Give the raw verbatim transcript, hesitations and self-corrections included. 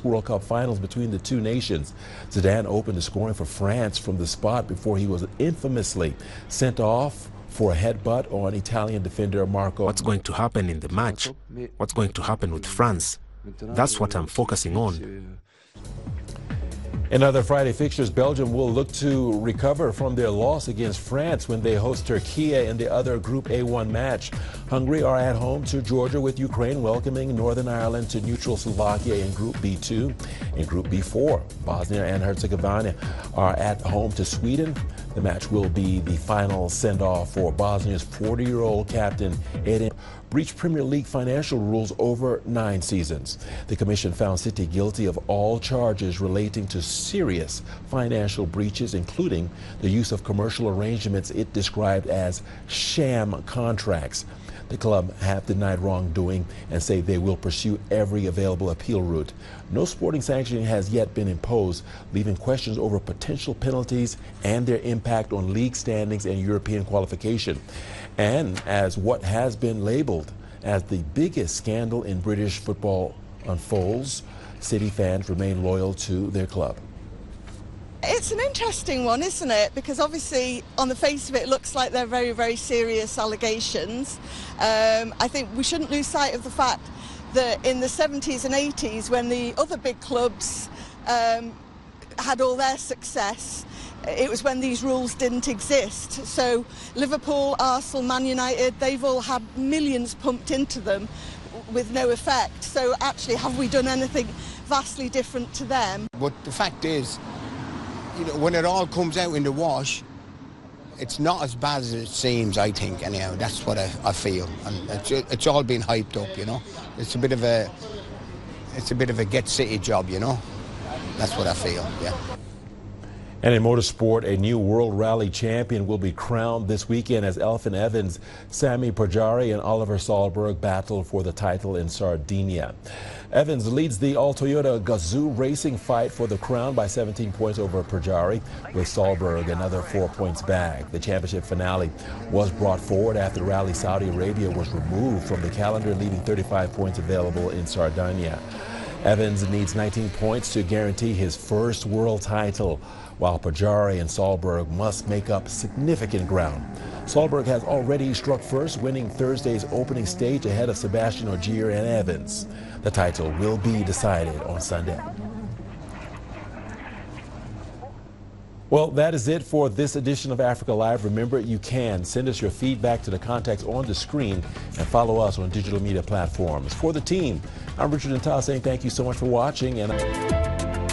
World Cup finals between the two nations. Zidane opened the scoring for France from the spot before he was infamously sent off for a headbutt on Italian defender Marco. What's going to happen in the match? What's going to happen with France? That's what I'm focusing on. In other Friday fixtures, Belgium will look to recover from their loss against France when they host Turkey in the other Group A one match. Hungary are at home to Georgia, with Ukraine welcoming Northern Ireland to neutral Slovakia in Group B two. In Group B four, Bosnia and Herzegovina are at home to Sweden. The match will be the final send-off for Bosnia's forty-year-old captain Edin. Breached Premier League financial rules over nine seasons. The commission found City guilty of all charges relating to serious financial breaches, including the use of commercial arrangements it described as sham contracts. The club have denied wrongdoing and say they will pursue every available appeal route. No sporting sanctioning has yet been imposed, leaving questions over potential penalties and their impact on league standings and European qualification. And as what has been labeled as the biggest scandal in British football unfolds, City fans remain loyal to their club. It's an interesting one, isn't it? Because obviously, on the face of it, it looks like they're very, very serious allegations. Um, I think we shouldn't lose sight of the fact that in the seventies and eighties, when the other big clubs um, had all their success, it was when these rules didn't exist. So Liverpool, Arsenal, Man United, they've all had millions pumped into them with no effect. So actually, have we done anything vastly different to them? But the fact is, you know, when it all comes out in the wash, it's not as bad as it seems, I think, anyhow. That's what I, I feel. And it's, it's all been hyped up, you know. It's a bit of a, it's a bit of a Get City job, you know. That's what I feel, yeah. And in motorsport, a new World Rally champion will be crowned this weekend as Elfyn Evans, Sami Podjari, and Oliver Solberg battle for the title in Sardinia. Evans leads the all-Toyota Gazoo racing fight for the crown by seventeen points over Podjari, with Solberg another four points back. The championship finale was brought forward after Rally Saudi Arabia was removed from the calendar, leaving thirty-five points available in Sardinia. Evans needs nineteen points to guarantee his first world title, while Podjari and Solberg must make up significant ground. Solberg has already struck first, winning Thursday's opening stage ahead of Sebastian Ogier and Evans. The title will be decided on Sunday. Well, that is it for this edition of Africa Live. Remember, you can send us your feedback to the contacts on the screen and follow us on digital media platforms. For the team, I'm Richard Ntal saying thank you so much for watching. And